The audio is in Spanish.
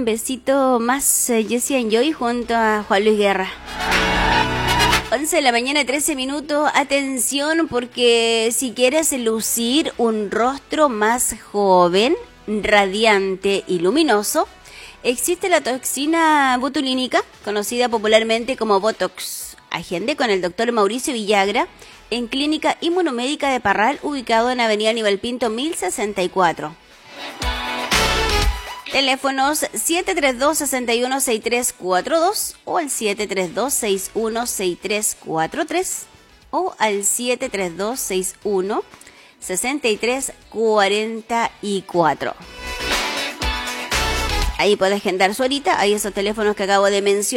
besito más, Jessie Enjoy junto a Juan Luis Guerra. 11 de la mañana, 13 minutos. Atención, porque si quieres lucir un rostro más joven, radiante y luminoso, existe la toxina botulínica, conocida popularmente como Botox. Agende con el doctor Mauricio Villagra en Clínica Inmunomédica de Parral, ubicado en Avenida Aníbal Pinto 1064. Teléfonos 732-616342 o al 732-616343 o al 732-616344. Ahí puede agendar su horita, hay esos teléfonos que acabo de mencionar.